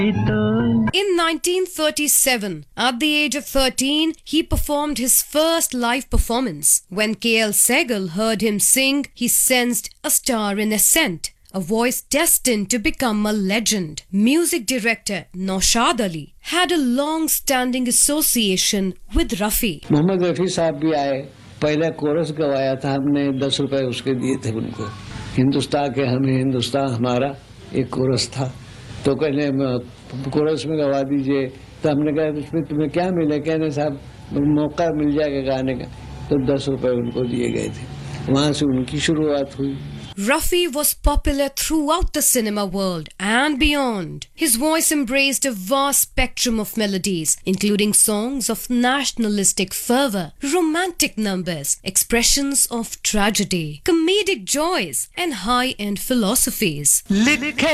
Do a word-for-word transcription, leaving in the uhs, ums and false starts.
In nineteen thirty-seven, at the age of thirteen, he performed his first live performance. When K L Sehgal heard him sing, he sensed a star in ascent, a voice destined to become a legend. Music director Naushad Ali had a long-standing association with Rafi. Mohammad Rafi साहब भी आए, पहले coarse गवाया था हमने, दस रुपए उसके दिए थे उनको। हिंदुस्तान के हमें हिंदुस्तान हमारा एक कोरस था, तो कहने कोरस में गवा दीजिए। तो हमने कहा इसमें तुम्हें क्या मिले? कहने साहब मौका मिल जाएगा गाने का। तो दस रुपए उनको दिए गए थे, वहाँ से उनकी शुरुआत हुई। Rafi was popular throughout the cinema world and beyond. His voice embraced a vast spectrum of melodies, including songs of nationalistic fervor, romantic numbers, expressions of tragedy, comedic joys, and high-end philosophies.